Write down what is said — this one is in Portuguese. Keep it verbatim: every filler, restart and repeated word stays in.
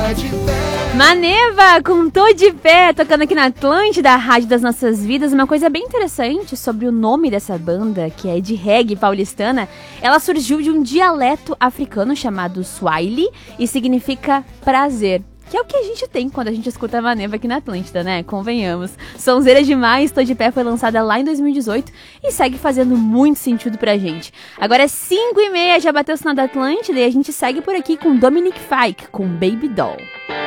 de pé. Maneva com Tô de Pé, tocando aqui na Atlântida, a rádio das nossas vidas. Uma coisa bem interessante sobre o nome dessa banda, que é de reggae paulistana, ela surgiu de um dialeto africano chamado Swahili e significa prazer. Que é o que a gente tem quando a gente escuta a Maneva aqui na Atlântida, né? Convenhamos. Sonzeira demais, Tô de Pé foi lançada lá em dois mil e dezoito e segue fazendo muito sentido pra gente. Agora é cinco e meia, já bateu o sinal da Atlântida e a gente segue por aqui com Dominic Fike, com Baby Doll.